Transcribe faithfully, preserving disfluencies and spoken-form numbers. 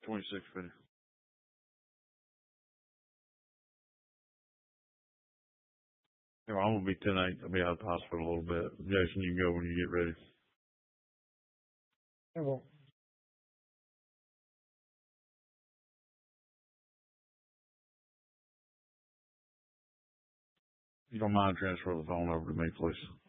twenty-six fifty. You know, I'm gonna be ten eight. I'll be out of the hospital a little bit. Jason, you can go when you get ready. I will. If you don't mind, transfer the phone over to me, please.